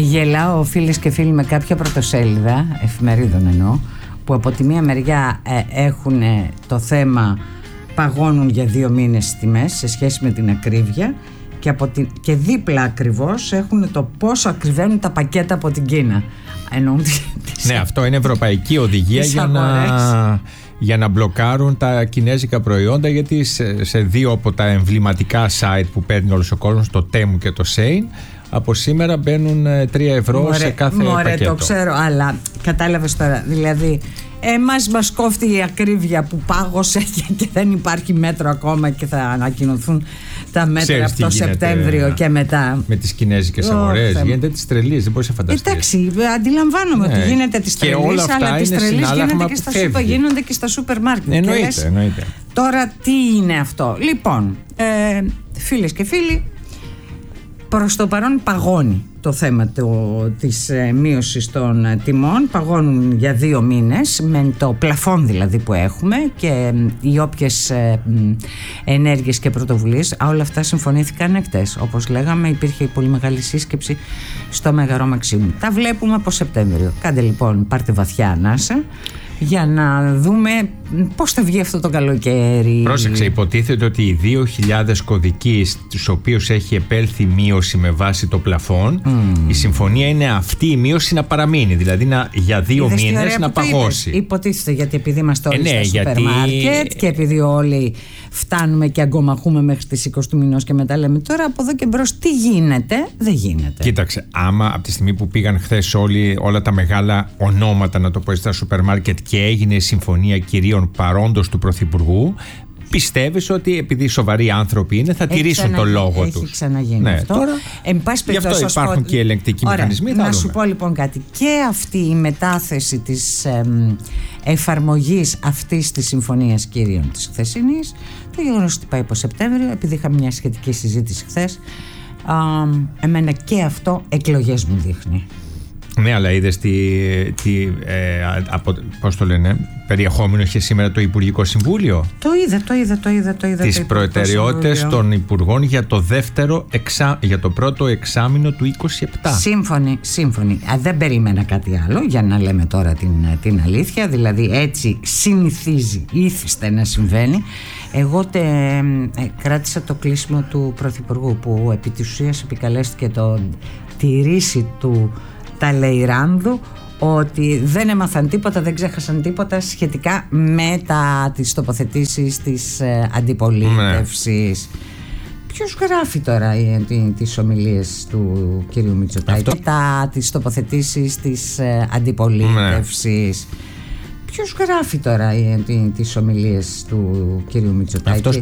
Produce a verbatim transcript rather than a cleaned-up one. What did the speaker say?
Γελάω φίλες και φίλοι με κάποια πρωτοσέλιδα, εφημερίδων εννοώ, που από τη μία μεριά ε, έχουν το θέμα παγώνουν για δύο μήνες τις τιμές σε σχέση με την ακρίβεια, και, από την, και δίπλα ακριβώς έχουν το πόσο ακριβένουν τα πακέτα από την Κίνα. Εννοούν τις, ναι, αυτό είναι ευρωπαϊκή οδηγία για να, για να μπλοκάρουν τα κινέζικα προϊόντα, γιατί σε, σε δύο από τα εμβληματικά site που παίρνει όλος ο κόσμος, το Temu και το Shein, από σήμερα μπαίνουν τρία ευρώ μωρέ, σε κάθε μωρέ, πακέτο. Μωρέ, το ξέρω, αλλά κατάλαβες τώρα, δηλαδή εμάς μας κόφτει η ακρίβεια που πάγωσε και δεν υπάρχει μέτρο ακόμα και θα ανακοινωθούν τα μέτρα από το Σεπτέμβριο και μετά. Με τις κινέζικες αγορές γίνεται της τρελής, δεν μπορείς να φανταστείς. Εντάξει, αντιλαμβάνομαι ναι. ότι γίνεται της τρελής, αλλά της τρελής γίνεται και στα σούπα, γίνονται και στα σούπερ μάρκετ. Εννοείται, εννοείται. Τώρα τι είναι αυτό? Λοιπόν, ε, φίλες και φίλοι, προς το παρόν παγώνει το θέμα το, της ε, μείωσης των ε, τιμών. Παγώνουν για δύο μήνες με το πλαφόν δηλαδή που έχουμε, και ε, οι όποιες ε, ε, ενέργειες και πρωτοβουλίες, όλα αυτά συμφωνήθηκαν εκτές. Όπως λέγαμε, υπήρχε πολύ μεγάλη σύσκεψη στο Μέγαρο Μαξίμου. Τα βλέπουμε από Σεπτέμβριο. Κάντε λοιπόν, πάρτε βαθιά ανάσα για να δούμε πώς θα βγει αυτό το καλοκαίρι. Πρόσεξε, υποτίθεται ότι οι δύο χιλιάδες κωδικοί στους οποίους έχει επέλθει μείωση με βάση το πλαφόν, mm. η συμφωνία είναι αυτή η μείωση να παραμείνει, δηλαδή να, για δύο Είδες μήνες να παγώσει. Υποτίθεται, γιατί επειδή είμαστε όλοι ε, ναι, στα σούπερ μάρκετ και επειδή όλοι φτάνουμε και αγκομαχούμε μέχρι τις είκοσι του μηνός και μετά λέμε τώρα από εδώ και μπρος τι γίνεται, δεν γίνεται. Κοίταξε, άμα από τη στιγμή που πήγαν χθες όλοι, όλα τα μεγάλα ονόματα, να το πω, στα σούπερ μάρκετ και έγινε συμφωνία κυρίων παρόντος του Πρωθυπουργού, πιστεύεις ότι επειδή σοβαροί άνθρωποι είναι θα έχει τηρήσουν το λόγο έχει τους? Έχει ξαναγίνει ναι, αυτό. Τώρα, εν πάση γι' αυτό υπάρχουν πω... και ελεγκτικοί Ωραία, μηχανισμοί. να σου πω λοιπόν κάτι. Και αυτή η μετάθεση της εμ, εφαρμογής αυτής της συμφωνίας κυρίων της χθεσινής, το γεγονός ότι πάει από Σεπτέμβριο, επειδή είχαμε μια σχετική συζήτηση χθες, α, εμένα και αυτό εκλογές μου δείχνει. Ναι, αλλά είδες τι, τι ε, από, πώς το λένε, περιεχόμενο είχε σήμερα το Υπουργικό Συμβούλιο? Το είδα, το είδα, το είδα, το είδα. Τις προτεραιότητες των Υπουργών για το δεύτερο εξά, για το πρώτο εξάμηνο του είκοσι επτά. Σύμφωνοι, σύμφωνοι. Α, δεν περίμενα κάτι άλλο, για να λέμε τώρα την, την αλήθεια. Δηλαδή έτσι συνηθίζει, ήθιστε να συμβαίνει. Εγώ τε, ε, κράτησα το κλείσιμο του Πρωθυπουργού, που επί της ουσίας επικαλέστηκε το, τη ρίση του Ταλεϊράνδου, ότι δεν έμαθαν τίποτα, δεν ξέχασαν τίποτα σχετικά με τα, τις τοποθετήσεις της ε, αντιπολίτευσης. Ναι. Ποιος γράφει τώρα ε, τις ομιλίες του κυρίου Μητσοτάκη? Αυτό... Τα, τις τοποθετήσεις της ε, αντιπολίτευσης. Ναι. Ποιος γράφει τώρα ε, τις ομιλίες του κυρίου Μητσοτάκη? Αυτός